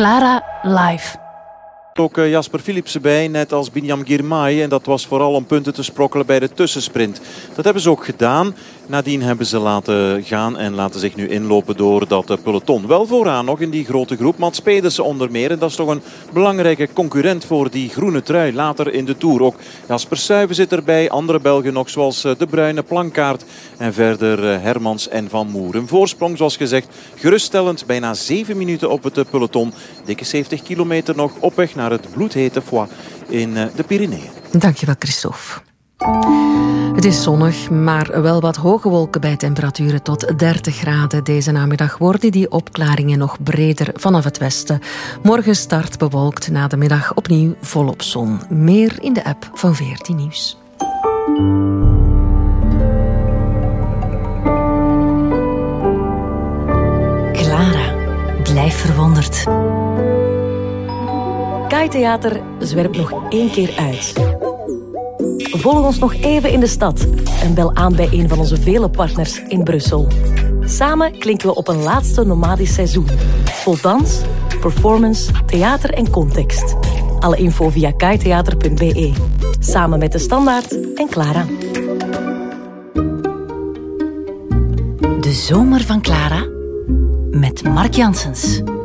Clara live. Ook Jasper Philipsen bij, net als Binyam Girmay. En dat was vooral om punten te sprokkelen bij de tussensprint. Dat hebben ze ook gedaan. Nadien hebben ze laten gaan en laten zich nu inlopen door dat peloton. Wel vooraan nog in die grote groep. Mats Pedersen onder meer. En dat is toch een belangrijke concurrent voor die groene trui later in de Tour. Ook Jasper Stuyven zit erbij. Andere Belgen nog zoals De Bruyne, Plankaart. En verder Hermans en Van Moer. Een voorsprong zoals gezegd geruststellend. Bijna 7 minuten op het peloton. Dikke 70 kilometer nog op weg naar het bloedhete Foix in de Pyreneeën. Dankjewel, Christophe. Het is zonnig, maar wel wat hoge wolken bij temperaturen tot 30 graden. Deze namiddag worden die opklaringen nog breder vanaf het westen. Morgen start bewolkt, na de middag opnieuw volop zon. Meer in de app van 14 Nieuws. Clara, blijf verwonderd. KAI Theater zwerpt nog 1 keer uit. Volg ons nog even in de stad en bel aan bij een van onze vele partners in Brussel. Samen klinken we op een laatste nomadisch seizoen. Vol dans, performance, theater en context. Alle info via kaitheater.be. Samen met De Standaard en Clara. De zomer van Clara met Mark Janssens.